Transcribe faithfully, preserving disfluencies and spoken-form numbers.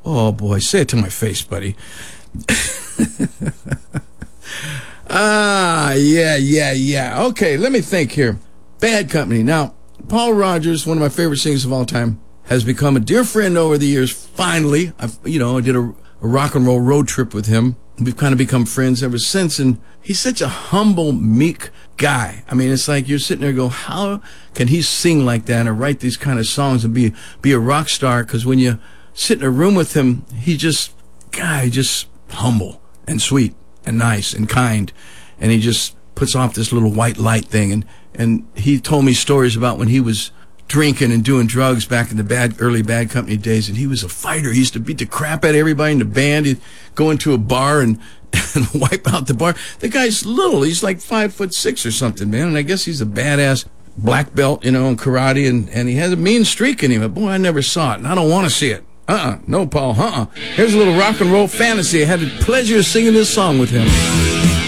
Oh, boy. Say it to my face, buddy. ah, yeah, yeah, yeah. Okay, let me think here. Bad Company. Now, Paul Rodgers, one of my favorite singers of all time, has become a dear friend over the years. Finally, I've, you know, I did a, a rock and roll road trip with him. We've kind of become friends ever since, and he's such a humble, meek guy. I mean, it's like you're sitting there going, how can he sing like that or write these kind of songs and be be a rock star? Because when you sit in a room with him, he just, guy, just humble and sweet and nice and kind, and he just puts off this little white light thing. And, and he told me stories about when he was drinking and doing drugs back in the bad early Bad Company days, and he was a fighter. He used to beat the crap out of everybody in the band. He'd go into a bar and, and wipe out the bar. The guy's little. He's like five foot six or something, man, and I guess he's a badass black belt, you know, in karate, and, and he has a mean streak in him. But boy, I never saw it, and I don't want to see it. Uh-uh. No, Paul. Uh-uh. Here's a little rock and roll fantasy. I had the pleasure of singing this song with him.